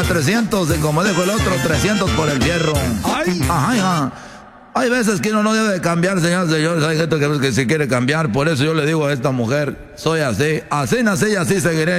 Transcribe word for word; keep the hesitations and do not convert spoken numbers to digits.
trescientos y como dijo el otro, trescientos por el fierro. ¡Ay! Ajá, ajá. Hay veces que uno no debe de cambiar, señoras y señores. Hay gente que, que se quiere cambiar. Por eso yo le digo a esta mujer, soy así. Así nací y así seguiré.